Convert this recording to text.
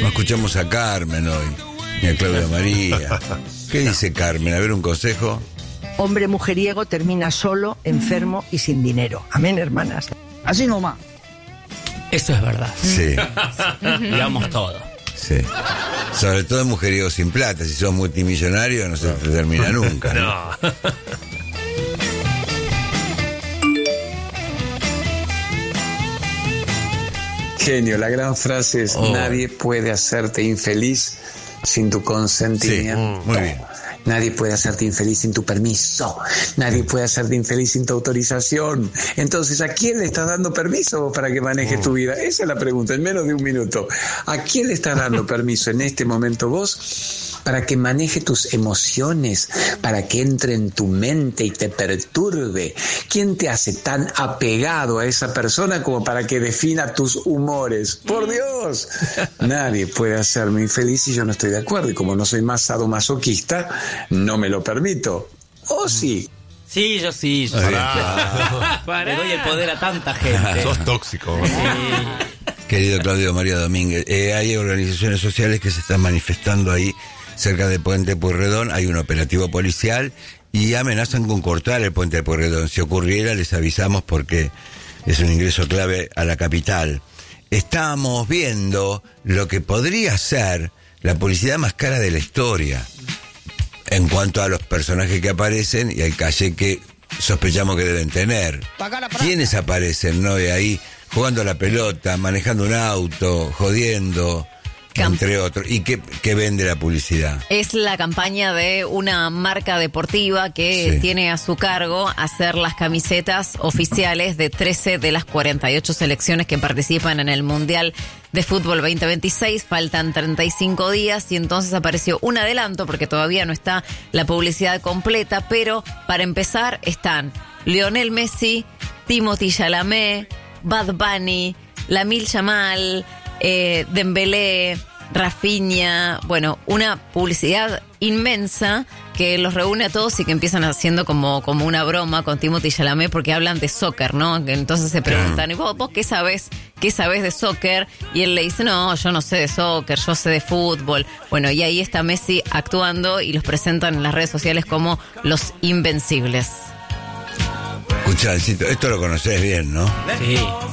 No escuchamos a Carmen hoy, ni a Claudia María. ¿Qué dice Carmen? A ver, un consejo. Hombre mujeriego termina solo, enfermo y sin dinero. Amén, hermanas. Así nomás. Eso es verdad. Sí, Digamos todo. sí. Sobre todo mujeriego sin plata. Si sos multimillonario no se te termina nunca, ¿no? No. Genio, la gran frase es: nadie puede hacerte infeliz sin tu consentimiento. Sí, muy bien. Nadie puede hacerte infeliz sin tu permiso. Nadie puede hacerte infeliz sin tu autorización. Entonces, ¿a quién le estás dando permiso para que manejes tu vida? Esa es la pregunta, en menos de un minuto. ¿A quién le estás dando permiso en este momento vos para que maneje tus emociones, para que entre en tu mente y te perturbe? ¿Quién te hace tan apegado a esa persona como para que defina tus humores? ¡Por Dios! Nadie puede hacerme infeliz si yo no estoy de acuerdo. Y como no soy más sadomasoquista, no me lo permito. ¿O sí? Sí, yo sí. Yo Le doy el poder a tanta gente. Sos tóxico. Sí. Querido Claudio María Domínguez, hay organizaciones sociales que se están manifestando ahí cerca del puente Pueyrredón. Hay un operativo policial y amenazan con cortar el puente de Pueyrredón. Si ocurriera, les avisamos porque es un ingreso clave a la capital. Estamos viendo lo que podría ser la publicidad más cara de la historia en cuanto a los personajes que aparecen y el calle que sospechamos que deben tener. ¿Quiénes aparecen, no? De ahí jugando a la pelota, manejando un auto, jodiendo, entre otros. ¿Y qué vende la publicidad? Es la campaña de una marca deportiva que tiene a su cargo hacer las camisetas oficiales de 13 de las 48 selecciones que participan en el Mundial de Fútbol 2026. Faltan 35 días y entonces apareció un adelanto porque todavía no está la publicidad completa, pero para empezar están Lionel Messi, Timothée Chalamet, Bad Bunny, Lamine Yamal, Dembélé, Rafinha, bueno, una publicidad inmensa que los reúne a todos y que empiezan haciendo como una broma con Timothée Chalamet porque hablan de soccer, ¿no? Entonces se preguntan, ¿y vos qué sabés de soccer? Y él le dice, no, yo no sé de soccer, yo sé de fútbol. Bueno, y ahí está Messi actuando y los presentan en las redes sociales como los invencibles. Escuchá, esto lo conocés bien, ¿no? Sí.